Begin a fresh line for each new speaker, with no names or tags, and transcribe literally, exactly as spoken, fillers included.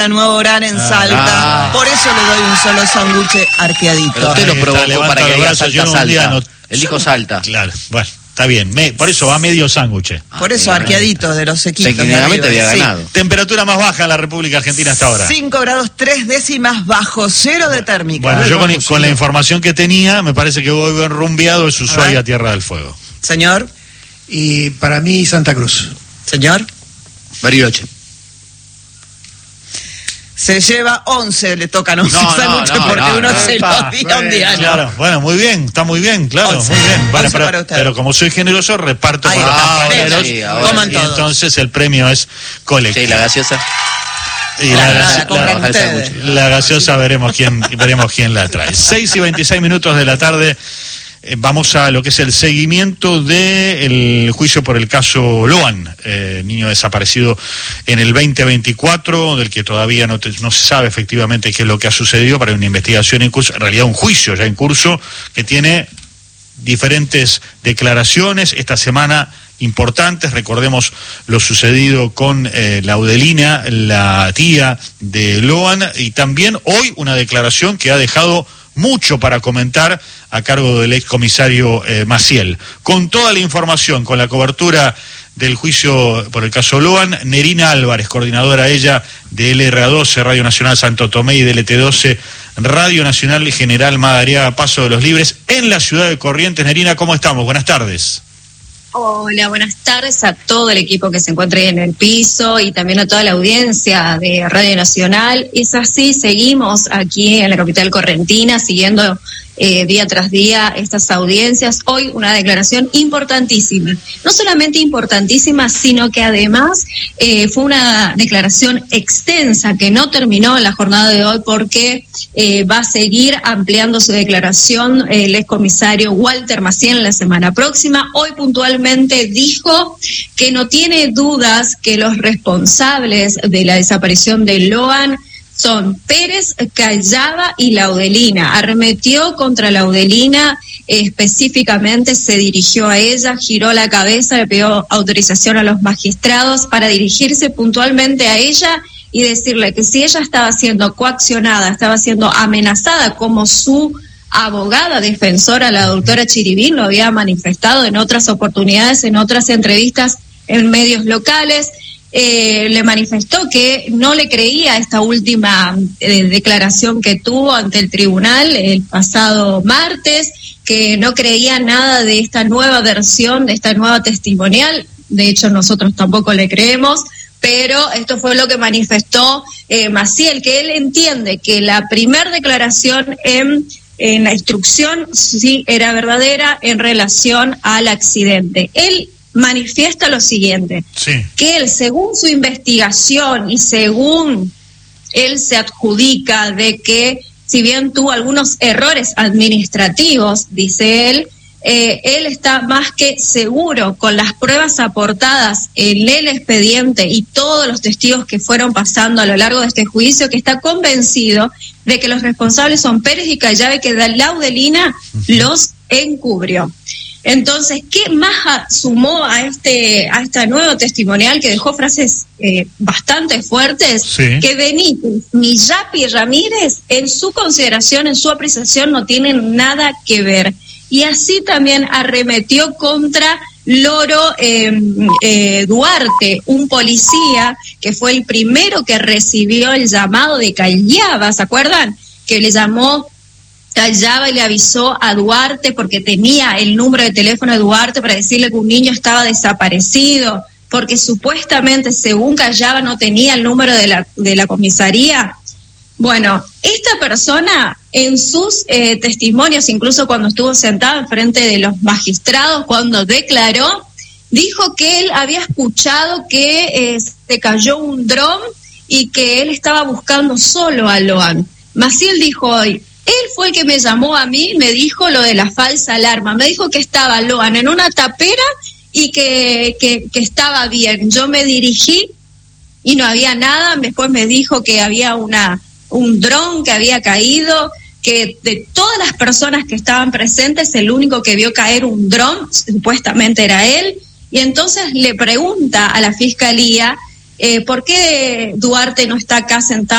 nuevo horario en Salta.
Ah.
Por eso le doy un solo sándwich arqueadito.
Pero usted lo provocó para que diga Salta, Salta.
No...
Él dijo Salta.
Claro, bueno, está bien. Me, por eso va medio sándwich.
Por eso arqueadito de los sequitos.
Técnicamente había ganado.
Sí. Temperatura más baja en la República Argentina hasta ahora.
cinco grados tres décimas bajo cero de térmica.
Bueno, yo con, con la información que tenía, me parece que voy bien rumbeado es Ushuaia, Tierra del Fuego.
Señor.
Y para mí Santa Cruz.
Señor.
Bariloche.
Se lleva once, le tocan once
no,
sándwiches
no, no,
porque
no,
uno
no,
se
no,
lo dio un diario.
Claro, bueno, muy bien, está muy bien, claro,
once,
muy bien. Vale, pero,
para usted.
pero como soy generoso, reparto
Ahí
con los
está,
compañeros.
sí,
coman
y
todos.
entonces el premio es colectivo.
Sí, la gaseosa.
Y
La-
la,
la-
gaseosa-
la compran
la-
ustedes.
la gaseosa veremos quién, veremos quién la trae. seis y veintiséis minutos de la tarde. Eh, vamos a lo que es el seguimiento del juicio por el caso Loan, eh, niño desaparecido en el veinte veinticuatro, del que todavía no, te, no se sabe efectivamente qué es lo que ha sucedido, para una investigación en curso, en realidad un juicio ya en curso, que tiene diferentes declaraciones esta semana importantes. Recordemos lo sucedido con eh, Laudelina, la tía de Loan, y también hoy una declaración que ha dejado mucho para comentar a cargo del excomisario eh, Maciel. Con toda la información, con la cobertura del juicio por el caso Loan, Nerina Álvarez, coordinadora ella de L R A doce, Radio Nacional Santo Tomé, y de L T doce, Radio Nacional y General Madariaga, Paso de los Libres, en la ciudad de Corrientes. Nerina, ¿cómo estamos? Buenas tardes.
Hola, buenas tardes a todo el equipo que se encuentra ahí en el piso y también a toda la audiencia de Radio Nacional. Es así, seguimos aquí en la capital correntina siguiendo eh, día tras día estas audiencias. Hoy una declaración importantísima, no solamente importantísima, sino que además eh, fue una declaración extensa que no terminó en la jornada de hoy porque eh, va a seguir ampliando su declaración eh, el excomisario Walter Maciel en la semana próxima. Hoy puntualmente dijo que no tiene dudas que los responsables de la desaparición de Loan son Pérez, Callava y Laudelina. Arremetió contra Laudelina, eh, específicamente se dirigió a ella, giró la cabeza, le pidió autorización a los magistrados para dirigirse puntualmente a ella y decirle que si ella estaba siendo coaccionada, estaba siendo amenazada como su abogada defensora, la doctora Chiribín, lo había manifestado en otras oportunidades, en otras entrevistas en medios locales. Eh, le manifestó que no le creía esta última eh, declaración que tuvo ante el tribunal el pasado martes, que no creía nada de esta nueva versión, de esta nueva testimonial. De hecho, nosotros tampoco le creemos, pero esto fue lo que manifestó eh, Maciel, que él entiende que la primer declaración en, en la instrucción sí era verdadera en relación al accidente. Él manifiesta lo siguiente,
sí.
que él, según su investigación y según él se adjudica de que si bien tuvo algunos errores administrativos, dice él, eh, él está más que seguro con las pruebas aportadas en el expediente y todos los testigos que fueron pasando a lo largo de este juicio, que está convencido de que los responsables son Pérez y Callave, que Laudelina los encubrió. Entonces, ¿qué más sumó a este a esta nuevo testimonial que dejó frases eh, bastante fuertes?
Sí.
Que Benítez ni Yapi Ramírez, en su consideración, en su apreciación, no tienen nada que ver. Y así también arremetió contra Loro eh, eh, Duarte, un policía que fue el primero que recibió el llamado de Callava, ¿se acuerdan? Que le llamó Callava y le avisó a Duarte porque tenía el número de teléfono de Duarte para decirle que un niño estaba desaparecido, porque supuestamente, según Callava, no tenía el número de la, de la comisaría. Bueno, esta persona en sus eh, testimonios, incluso cuando estuvo sentado enfrente de los magistrados, cuando declaró, dijo que él había escuchado que eh, se cayó un dron y que él estaba buscando solo a Loan. Maciel dijo hoy, él fue el que me llamó a mí, me dijo lo de la falsa alarma, me dijo que estaba Loan en una tapera y que, que, que estaba bien. Yo me dirigí y no había nada, después me dijo que había una un dron que había caído, que de todas las personas que estaban presentes, el único que vio caer un dron supuestamente era él, y entonces le pregunta a la fiscalía eh, ¿por qué Duarte no está acá sentado?